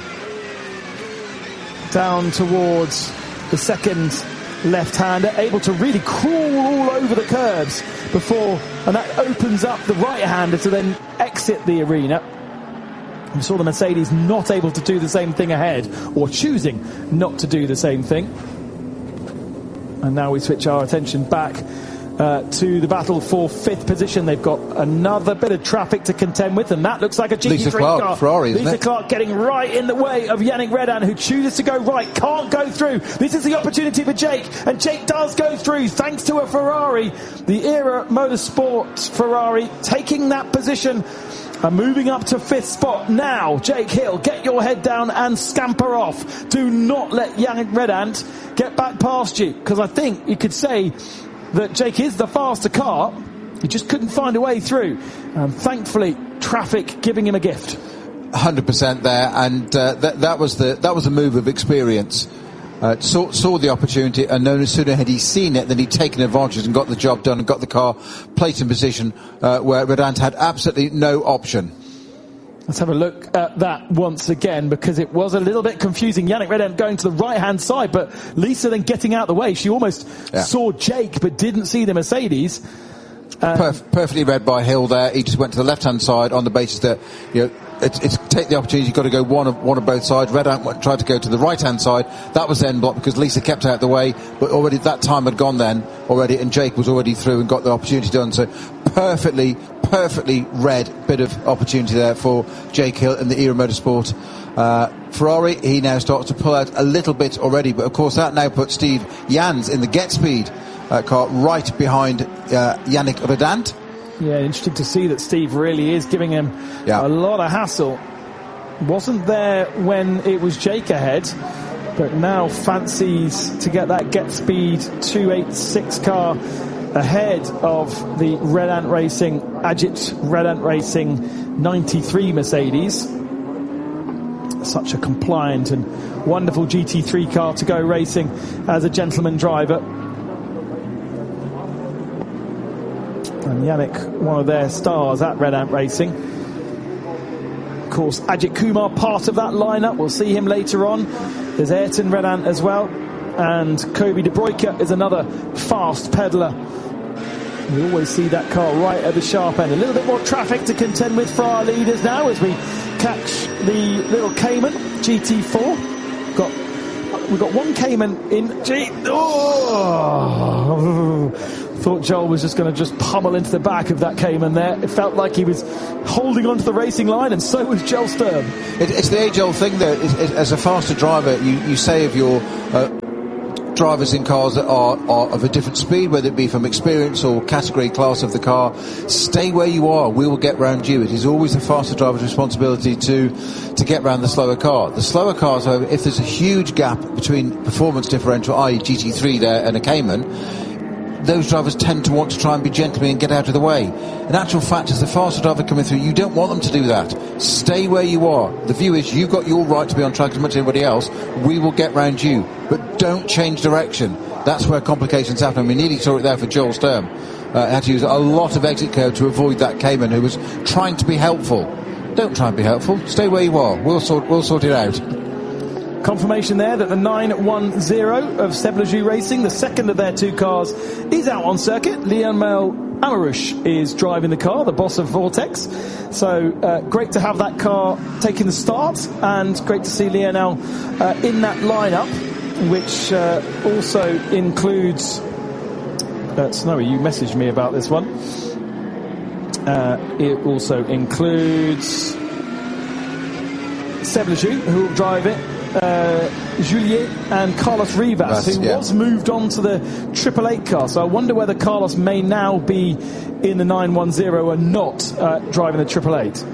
down towards the second left-hander, able to really crawl all over the curbs before, and that opens up the right-hander to then exit the arena. We saw the Mercedes not able to do the same thing ahead, or choosing not to do the same thing. And now we switch our attention back uh, to the battle for fifth position. They've got another bit of traffic to contend with, and that looks like a G T three Lisa Clark, car. Ferrari, isn't Lisa it? Clark getting right in the way of Yannick Redan, who chooses to go right, can't go through. This is the opportunity for Jake, and Jake does go through thanks to a Ferrari. The Era Motorsport Ferrari taking that position and moving up to fifth spot. Now, Jake Hill, get your head down and scamper off. Do not let Yannick Redan get back past you, because I think you could say that Jake is the faster car. He just couldn't find a way through. And thankfully, traffic giving him a gift. one hundred percent there, and uh, that, that was the that was a move of experience. Uh, saw, saw the opportunity, and no sooner had he seen it than he'd taken advantage and got the job done and got the car placed in position uh, where Redan had absolutely no option. Let's have a look at that once again, because it was a little bit confusing. Yannick Redan going to the right-hand side, but Lisa then getting out of the way. She almost yeah. saw Jake, but didn't see the Mercedes. Um, Perf- perfectly read by Hill there. He just went to the left-hand side on the basis that, you know, it's, it's take the opportunity. You've got to go one of one of both sides. Redan tried to go to the right-hand side. That was then blocked because Lisa kept out of the way, but already that time had gone then already, and Jake was already through and got the opportunity done. So perfectly, perfectly read bit of opportunity there for Jake Hill in the Era Motorsport uh, Ferrari. He now starts to pull out a little bit already, but of course that now puts Steve Jans in the Get Speed uh, car right behind uh, Yannick Redan. Yeah, interesting to see that Steve really is giving him yeah. a lot of hassle. Wasn't there when it was Jake ahead, but now fancies to get that Get Speed two eighty-six car ahead of the Redan Racing, Ajit Redan Racing ninety-three Mercedes. Such a compliant and wonderful G T three car to go racing as a gentleman driver. And Yannick, one of their stars at Redan Racing. Of course, Ajit Kumar, part of that lineup. We'll see him later on. There's Ayrton Redan as well. And Kobe De Bruyke is another fast peddler. We always see that car right at the sharp end. A little bit more traffic to contend with for our leaders now as we catch the little Cayman G T four. Got we've got one Cayman in G. Oh, thought Joel was just going to just pummel into the back of that Cayman there. It felt like he was holding onto the racing line, and so was Joel Sturm. It, it's the age-old thing, though. It, it, as a faster driver, you, you say of your uh, drivers in cars that are, are of a different speed, whether it be from experience or category class of the car, stay where you are. We will get round you. It is always the faster driver's responsibility to to get round the slower car. The slower cars, however, if there's a huge gap between performance differential, that is G T three there and a Cayman, those drivers tend to want to try and be gentlemen and get out of the way. In actual fact, as the faster driver coming through, you don't want them to do that. Stay where you are. The view is you've got your right to be on track as much as anybody else. We will get round you. But don't change direction. That's where complications happen. We nearly saw it there for Joel Sturm. Uh, had to use a lot of exit curve to avoid that Cayman who was trying to be helpful. Don't try and be helpful. Stay where you are. We'll sort, we'll sort it out. Confirmation there that the nine one zero of Seb Lejeune Racing, the second of their two cars, is out on circuit. Lionel Amarouche is driving the car, the boss of Vortex. So uh, great to have that car taking the start, and great to see Lionel uh, in that lineup, which uh, also includes... Uh, Snowy, you messaged me about this one. Uh, it also includes Seb Lejeune, who will drive it. Uh, Juliet and Carlos Rivas, That's, who yeah. was moved on to the Triple Eight car. So I wonder whether Carlos may now be in the nine one zero and not uh, driving the Triple Eight.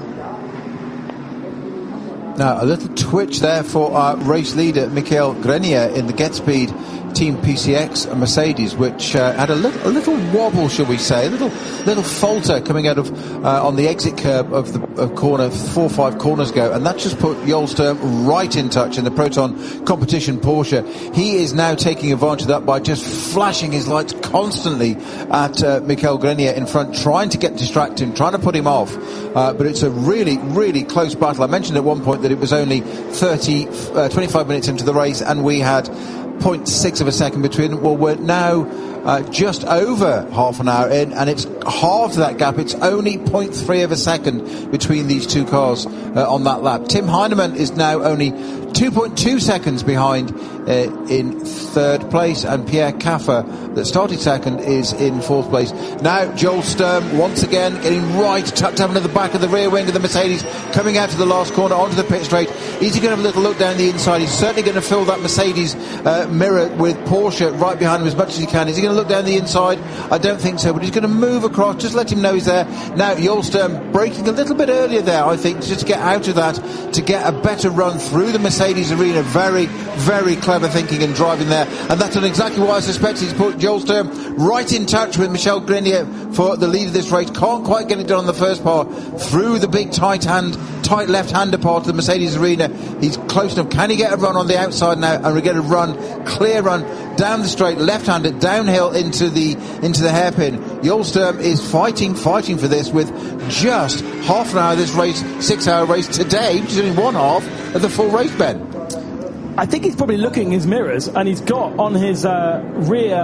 Now, a little twitch there for our race leader, Michael Grenier, in the GetSpeed Team P C X Mercedes, which uh, had a little, a little wobble, shall we say, a little little falter coming out of uh, on the exit curb of the of corner four or five corners ago, and that just put Joel Sturm right in touch in the Proton competition Porsche. He is now taking advantage of that by just flashing his lights constantly at uh, Michael Grenier in front, trying to get distract him, trying to put him off. Uh, but it's a really, really close battle. I mentioned at one point that it was only thirty, uh, twenty-five minutes into the race, and we had zero point six of a second between. Well, we're now uh, just over half an hour in, and it's half that gap. It's only zero point three of a second between these two cars uh, on that lap. Tim Heinemann is now only two point two seconds behind uh, in third place, and Pierre Caffer, that started second, is in fourth place. Now Joel Sturm once again getting right, tucked up into the back of the rear wing of the Mercedes, coming out to the last corner onto the pit straight. Is he going to have a little look down the inside? He's certainly going to fill that Mercedes uh, mirror with Porsche right behind him as much as he can. Is he going to look down the inside? I don't think so, but he's going to move across, just let him know he's there. Now Joel Sturm braking a little bit earlier there, I think, just to get out of that, to get a better run through the Mercedes arena. Very, very clever thinking and driving there, and that's exactly what I suspected. He's put Joel Sturm right in touch with Michel Grenier for the lead of this race. Can't quite get it done on the first part, through the big tight hand, tight left-hander part of the Mercedes arena. He's close enough. Can he get a run on the outside now and get a run, clear run down the straight, left-handed, downhill into the into the hairpin? Joel Sturm is fighting, fighting for this with just half an hour of this race, six-hour race today, which is only one half of the full race, Ben. I think he's probably looking in his mirrors, and he's got on his uh, rear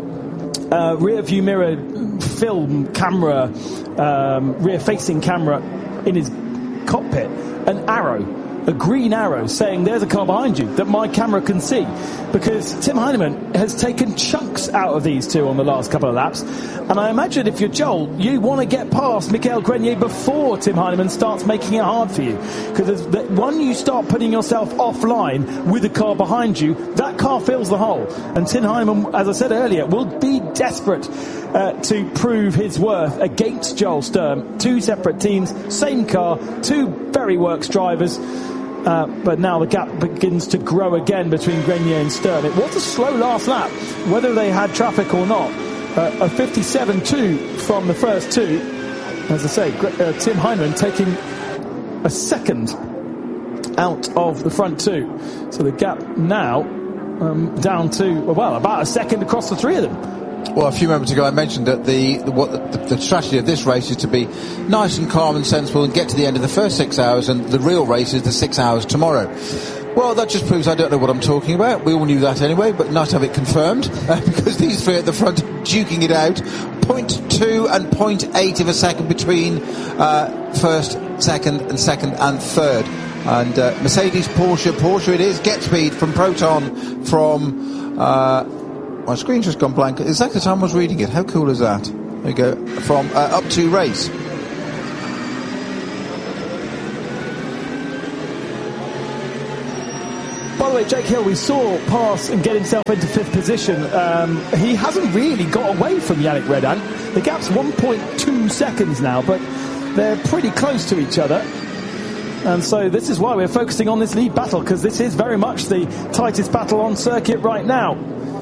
uh, rear view mirror film camera, um, rear facing camera in his cockpit, an arrow, a green arrow saying there's a car behind you that my camera can see, because Tim Heinemann has taken chunks out of these two on the last couple of laps, and I imagine if you're Joel, you want to get past Michael Grenier before Tim Heinemann starts making it hard for you, because when you start putting yourself offline with a car behind you, that car fills the hole, and Tim Heinemann, as I said earlier, will be desperate uh, to prove his worth against Joel Sturm. Two separate teams, same car, two very works drivers. Uh, but now the gap begins to grow again between Grenier and Sturm. It was a slow last lap, whether they had traffic or not. Uh, a fifty-seven two from the first two. As I say, uh, Tim Heinemann taking a second out of the front two. So the gap now um, down to, well, about a second across the three of them. Well, a few moments ago I mentioned that the, the what the, the strategy of this race is to be nice and calm and sensible and get to the end of the first six hours, and the real race is the six hours tomorrow. Well, that just proves I don't know what I'm talking about. We all knew that anyway, but nice to have it confirmed, uh, because these three at the front are duking it out. zero point two and zero point eight of a second between uh, first second, and second and third. And uh, Mercedes, Porsche, Porsche it is. Get Speed from Proton from... Uh, my screen's just gone blank. Exactly the time I was reading it. How cool is that? There you go. From uh, Up to Race. By the way, Jake Hill, we saw pass and get himself into fifth position. Um, he hasn't really got away from Yannick Redan. The gap's one point two seconds now, but they're pretty close to each other. And so this is why we're focusing on this lead battle, because this is very much the tightest battle on circuit right now.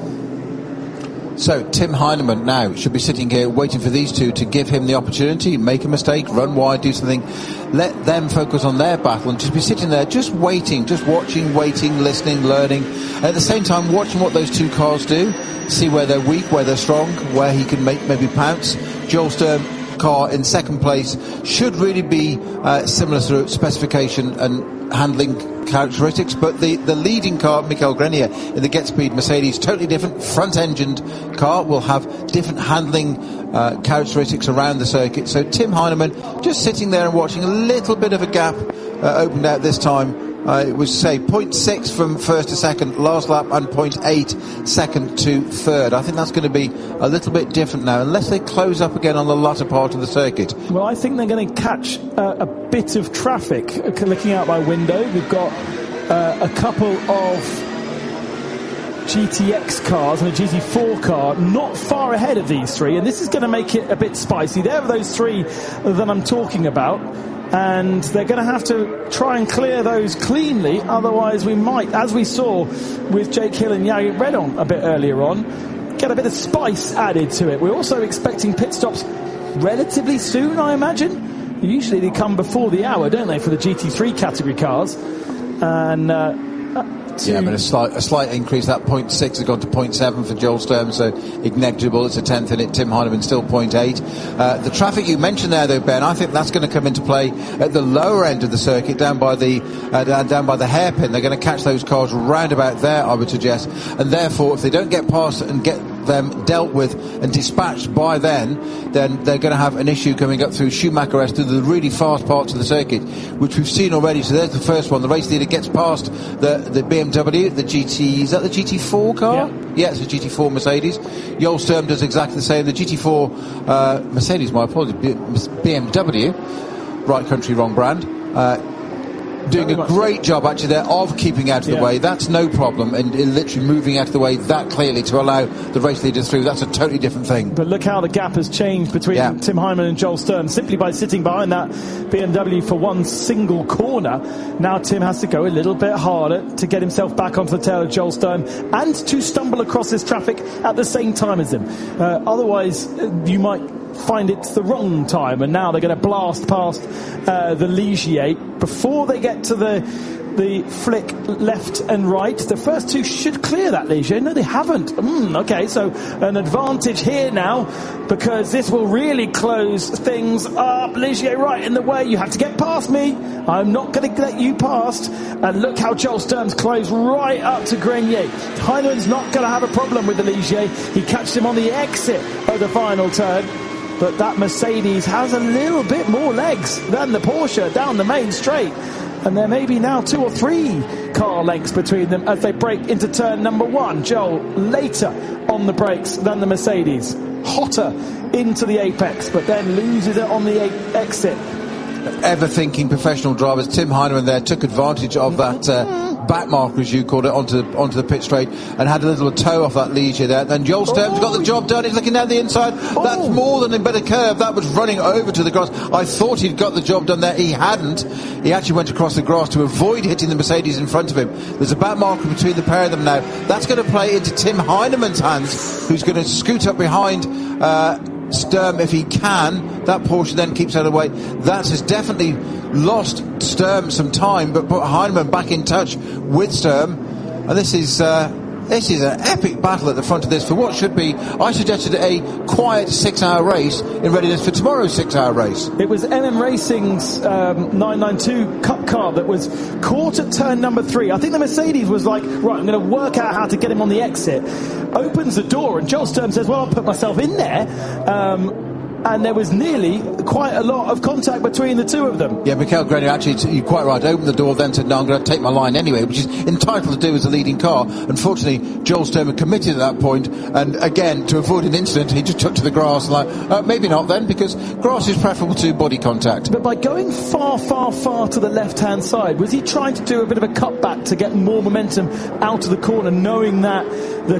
So Tim Heinemann now should be sitting here waiting for these two to give him the opportunity, make a mistake, run wide, do something, let them focus on their battle and just be sitting there just waiting, just watching, waiting, listening, learning, and at the same time watching what those two cars do, see where they're weak, where they're strong, where he can make maybe pounce. Joel Sturm car in second place should really be uh, similar through specification and handling characteristics, but the, the leading car, Michael Grenier, in the Get Speed Mercedes, totally different front-engined car, will have different handling uh, characteristics around the circuit. So Tim Heinemann just sitting there and watching a little bit of a gap uh, opened out this time. Uh, it was, say, zero point six from first to second last lap and zero point eight second to third. I think that's going to be a little bit different now, unless they close up again on the latter part of the circuit. Well, I think they're going to catch uh, a bit of traffic. Looking out my window, we've got uh, a couple of G T X cars and a G T four car not far ahead of these three, and this is going to make it a bit spicy. There are those three that I'm talking about. And they're going to have to try and clear those cleanly, otherwise we might, as we saw with Jake Hill and Yannick Redan a bit earlier on, get a bit of spice added to it. We're also expecting pit stops relatively soon, I imagine. Usually they come before the hour, don't they, for the G T three category cars. And uh, yeah, but a slight, a slight increase. That zero point six has gone to zero point seven for Joel Sturm, so negligible. It's a tenth in it. Tim Heinemann still zero point eight. Uh, the traffic you mentioned there, though, Ben, I think that's going to come into play at the lower end of the circuit, down by the uh, down, down by the hairpin. They're going to catch those cars round about there, I would suggest, and therefore, if they don't get past and get them dealt with and dispatched by then, then they're going to have an issue coming up through Schumacher S through the really fast parts of the circuit, which we've seen already. So there's the first one. The race leader gets past the, the B M W, the G T, is that the G T four car? Yeah, yeah it's a G T four Mercedes. Joel Sturm does exactly the same. The G T four uh, Mercedes, my apologies, B M W, right country, wrong brand. Uh, doing a great job actually there of keeping out of the yeah. way. That's no problem, and literally moving out of the way that clearly to allow the race leaders through. That's a totally different thing. But look how the gap has changed between yeah. Tim Heinemann and Joel Sturm simply by sitting behind that B M W for one single corner. Now Tim has to go a little bit harder to get himself back onto the tail of Joel Sturm and to stumble across this traffic at the same time as him. Uh, otherwise, you might find it's the wrong time, and now they're going to blast past uh, the Ligier before they get to the the flick left and right. The first two should clear that Ligier. No, they haven't. Mm, okay, so an advantage here now, because this will really close things up. Ligier right in the way. You have to get past me. I'm not going to let you past. And look how Joel Sturm's close right up to Grenier. Heinemann's not going to have a problem with the Ligier. He catched him on the exit of the final turn. But that Mercedes has a little bit more legs than the Porsche down the main straight. And there may be now two or three car lengths between them as they break into turn number one. Joel later on the brakes than the Mercedes. Hotter into the apex, but then loses it on the exit. Ever-thinking professional drivers, Tim Heinemann there took advantage of that uh, back marker, as you called it, onto onto the pit straight and had a little toe off that Ligier there. Then Joel Sturm's oh. got the job done. He's looking down the inside. Oh. That's more than a better curve. That was running over to the grass. I thought he'd got the job done there. He hadn't. He actually went across the grass to avoid hitting the Mercedes in front of him. There's a back marker between the pair of them now. That's going to play into Tim Heinemann's hands, who's going to scoot up behind uh, Sturm if he can. That Porsche then keeps out of the way. That has definitely lost Sturm some time, but put Heinemann back in touch with Sturm. And this is uh, this is an epic battle at the front of this for what should be, I suggested, a quiet six-hour race in readiness for tomorrow's six-hour race. It was M M Racing's um, nine ninety-two Cup car that was caught at turn number three. I think the Mercedes was like, right, I'm going to work out how to get him on the exit. Opens the door, and Joel Sturm says, well, I'll put myself in there. Um, and there was nearly quite a lot of contact between the two of them. Yeah, Michael Grenier actually, you're quite right, opened the door, then said, no, I'm going to take my line anyway, which is entitled to do as a leading car. Unfortunately, Joel Sturman committed at that point, and again, to avoid an incident, he just took to the grass, like, uh, maybe not then, because grass is preferable to body contact. But by going far, far, far to the left-hand side, was he trying to do a bit of a cutback to get more momentum out of the corner, knowing that the